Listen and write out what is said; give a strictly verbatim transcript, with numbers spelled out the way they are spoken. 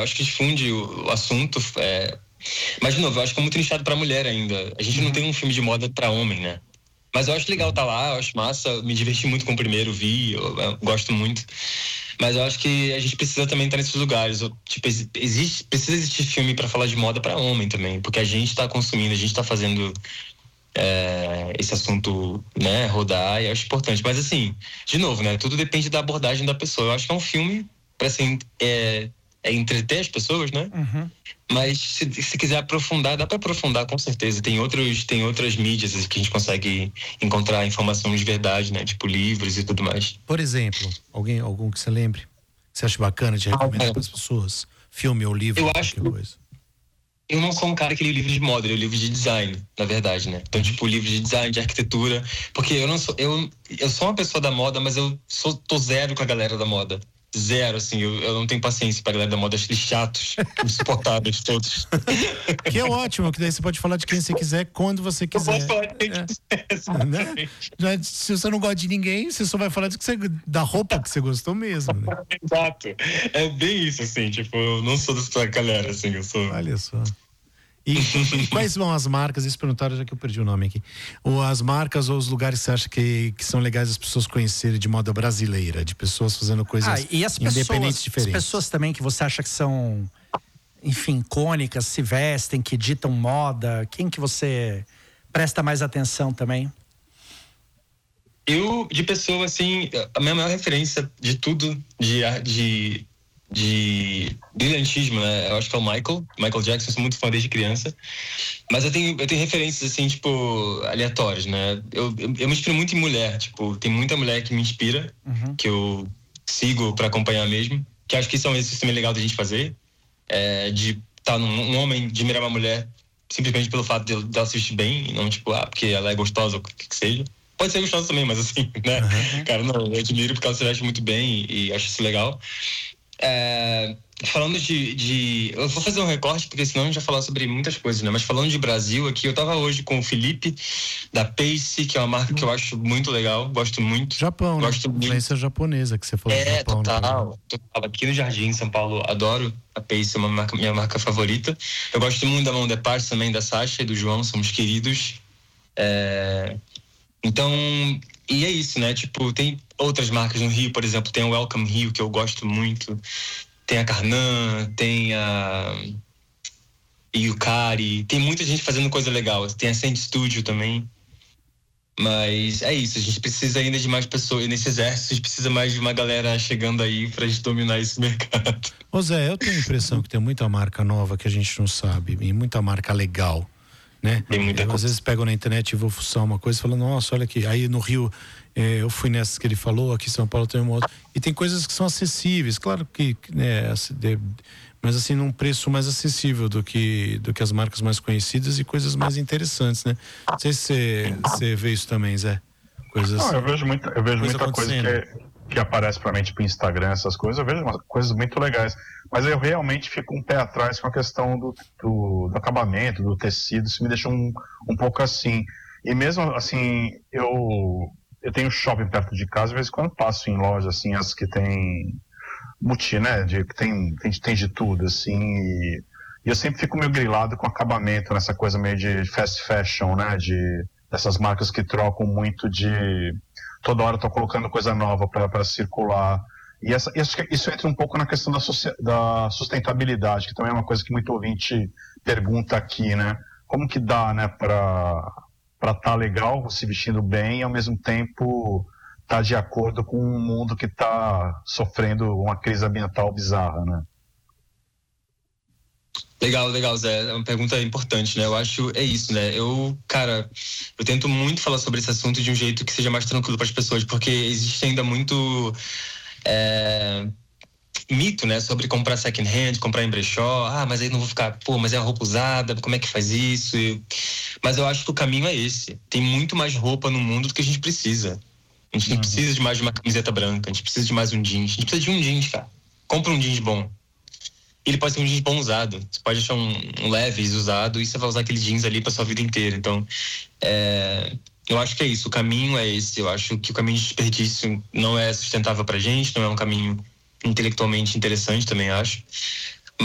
acho que difunde o, o assunto. É... Mas, de novo, eu acho que é muito nichado pra mulher ainda. A gente não tem um filme de moda pra homem, né? Mas eu acho legal estar lá, eu acho massa, me diverti muito com o primeiro, vi, eu, eu gosto muito. Mas eu acho que a gente precisa também estar nesses lugares. Eu, tipo, existe, precisa existir filme pra falar de moda pra homem também, porque a gente tá consumindo, a gente tá fazendo é, esse assunto, né, rodar, e eu acho importante. Mas assim, de novo, né, tudo depende da abordagem da pessoa. Eu acho que é um filme pra assim, é, é entreter as pessoas, né? Uhum. Mas se, se quiser aprofundar, dá para aprofundar com certeza. Tem outros, tem outras mídias que a gente consegue encontrar informação de verdade, né? Tipo livros e tudo mais. Por exemplo, alguém, algum que você lembre? Que você acha bacana de recomendar ah, é. para as pessoas? Filme ou livro? Eu acho qualquer coisa. Eu não sou um cara que lê livro de moda, eu leio livro de design, na verdade, né? Então, tipo, livro de design, de arquitetura. Porque eu não sou. Eu, eu sou uma pessoa da moda, mas eu sou, tô zero com a galera da moda. Zero, assim, eu, eu não tenho paciência pra galera da moda, acho eles chatos, insuportáveis todos. Que é ótimo, que daí você pode falar de quem você quiser, quando você quiser. Eu posso falar de quem é. quiser, né? Se você não gosta de ninguém, você só vai falar de que você, da roupa que você gostou mesmo, né? Exato, é bem isso, assim, tipo, eu não sou dessa galera, assim, eu sou... Olha só. E, e quais são as marcas, isso perguntaram já que eu perdi o nome aqui, ou as marcas ou os lugares que você acha que, que são legais as pessoas conhecerem de moda brasileira, de pessoas fazendo coisas ah, e as independentes pessoas, diferentes. As pessoas também que você acha que são, enfim, icônicas, se vestem, que ditam moda, quem que você presta mais atenção também? Eu, de pessoa, assim, a minha maior referência de tudo, de... de de brilhantismo, né? Eu acho que é o Michael, Michael Jackson, eu sou muito fã desde criança. Mas eu tenho, eu tenho referências, assim, tipo, aleatórias, né? Eu, eu, eu me inspiro muito em mulher, tipo, tem muita mulher que me inspira, uhum. que eu sigo pra acompanhar mesmo, que acho que isso é um exercício também legal da gente fazer, é, de estar num um homem, admirar uma mulher simplesmente pelo fato de, de ela se vestir bem, e não, tipo, ah, porque ela é gostosa ou o que que seja. Pode ser gostosa também, mas assim, né? Uhum. Cara, não, eu admiro porque ela se veste muito bem e, e acho isso legal. É, falando de, de... Eu vou fazer um recorte, porque senão a gente vai falar sobre muitas coisas, né? Mas falando de Brasil aqui, eu tava hoje com o Felipe, da Pace, que é uma marca que eu acho muito legal, gosto muito. Japão, gosto né? muito. Influência japonesa que você falou. É, do Japão, total, né? total. Aqui no Jardim, em São Paulo, adoro a Pace, é uma marca, minha marca favorita. Eu gosto muito da Mão de Parte também, da Sasha e do João, somos queridos. É... Então, e é isso, né? Tipo, tem outras marcas no Rio, por exemplo, tem o Welcome Rio, que eu gosto muito. Tem a Carnan, tem a Yukari, tem muita gente fazendo coisa legal. Tem a Saint Studio também. Mas é isso, a gente precisa ainda de mais pessoas. Nesse exército, a gente precisa mais de uma galera chegando aí pra gente dominar esse mercado. Ô Zé, eu tenho a impressão que tem muita marca nova que a gente não sabe, e muita marca legal, né? Tem muita eu, coisa. Às vezes pego na internet e vou fuçar uma coisa e falo, nossa, olha aqui. Aí no Rio, eh, eu fui nessas que ele falou, aqui em São Paulo tem uma outra. E tem coisas que são acessíveis, claro que, né, mas assim, num preço mais acessível do que, do que as marcas mais conhecidas e coisas mais interessantes, né? Não sei se você vê isso também, Zé. Coisas, não, eu vejo muita, eu vejo coisa muita coisa que, é, que aparece pra mim, tipo Instagram, essas coisas, eu vejo umas coisas muito legais. Mas eu realmente fico um pé atrás com a questão do, do, do acabamento, do tecido, isso me deixa um, um pouco assim. E mesmo assim, eu, eu tenho shopping perto de casa, de vez em quando passo em lojas assim, as que tem multi, né, de, que tem, tem, tem de tudo, assim, e, e eu sempre fico meio grilado com acabamento, nessa coisa meio de fast fashion, né, de, dessas marcas que trocam muito de... Toda hora estão colocando coisa nova para circular. E essa, isso, isso entra um pouco na questão da, da sustentabilidade, que também é uma coisa que muito ouvinte pergunta aqui, né? Como que dá, né, para para estar legal, se vestindo bem, e ao mesmo tempo estar tá de acordo com um mundo que está sofrendo uma crise ambiental bizarra, né? Legal, legal, Zé. É uma pergunta importante, né? Eu acho, é isso, né? Eu, cara, eu tento muito falar sobre esse assunto de um jeito que seja mais tranquilo para as pessoas, porque existe ainda muito é, mito, né? Sobre comprar second hand, comprar em brechó. Ah, mas aí não vou ficar, pô, mas é uma roupa usada, como é que faz isso? E, mas eu acho que o caminho é esse. Tem muito mais roupa no mundo do que a gente precisa. A gente não uhum. precisa de mais de uma camiseta branca, a gente precisa de mais um jeans. A gente precisa de um jeans, cara. Compra um jeans bom. Ele pode ser um jeans bom usado. Você pode achar um, um Levi's usado e você vai usar aquele jeans ali pra sua vida inteira. Então, é, eu acho que é isso. O caminho é esse. Eu acho que o caminho de desperdício não é sustentável pra gente, não é um caminho intelectualmente interessante, também acho.